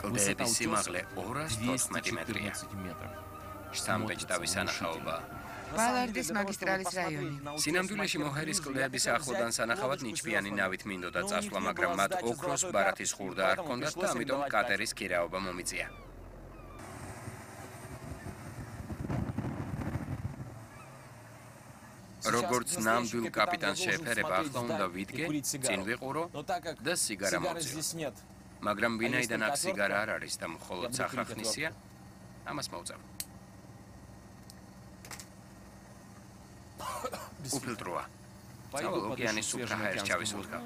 კლდეების სიმაღლე 214 მეტრია. შთამბეჭდავი სანახაობა. ბალარდის მაგისტრალის რაიონი. სინამდვილეში მოჰერის კლდეების ახლოდან სანახავად ნიჩბიანი ნავით მინდოდა წასვლა, მაგრამ მათ ოქროს ბარათის ხურდა არ ჰქონდათ და ამიტომ კატერის ქირაობა მომიწია. როგორც ნამდვილ კაპიტანს შეეფერება, ახლა უნდა ვიდგე, წინ ვიყურო და სიგარა მოვწიო. მაგრამ ვინაიდან აქ სიგარა არ არის და მხოლოდ სახრახნისია, ამას მოვწევ. უფილტროა. წავალ ოკეანის სუფრა ჰაერს ჩავისუნთქავ.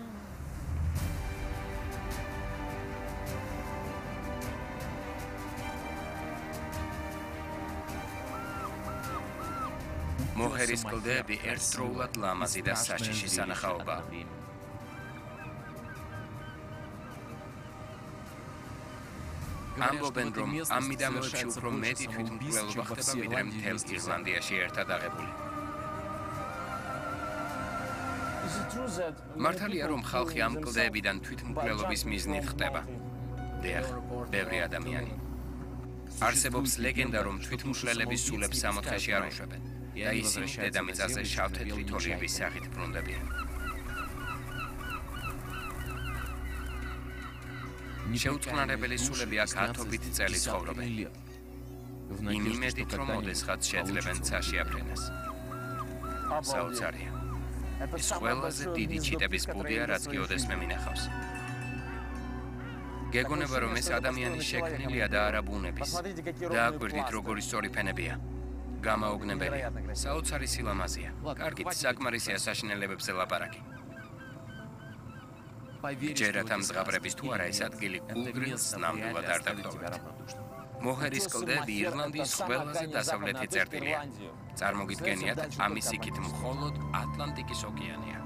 მოჰერის კლდეები ერთდროულად ლამაზი და საშიში სანახაობაა. ამბობენ, რომ ამ მიდამოებში უფრო მეტი თვითმკვლელობა ხდება, ვიდრე მთელ ირლანდიაში ერთად აღებული. მართალია, რომ ხალხი ამ კლდეებიდან თვითმკვლელობის მიზნით ხტება. დიახ, ბევრი ადამიანი. არსებობს ლეგენდა, რომ თვითმკვლელების სულებს სამოთხეში არ უშვებენ და ისინი დედამიწაზე შავ-თეთრი თოლიების სახით ბრუნდებიან. შეუწყნარებელი სულები აქ ათობით წელი ცხოვრობენ. იმ იმედით, რომ ოდესღაც შეძლებენ ცაში აფრენას. საოცარია. ეს ყველაზე დიდი ჩიტების ბუდია, რაც კი ოდესმე მინახავს. გეგონება, რომ ეს ადამიანის შექმნილია და არა ბუნების. დააკვირდით, როგორი სწორი ფენებია. გამაოგნებელია. საოცარი სილამაზეა. კარგით, საკმარისია საშინელებებზე ლაპარაკი. ჯერათ ამ ზღაპრების თუ არა ეს ადგილი გულგრილს ნამდვილად არ დაგტოვებთ. მოჰერის კლდეები ირლანდიის ყველაზე დასავლეთი წერტილია. წარმოგიდგენიათ, ამის იქით მხოლოდ ატლანტიკის ოკეანეა.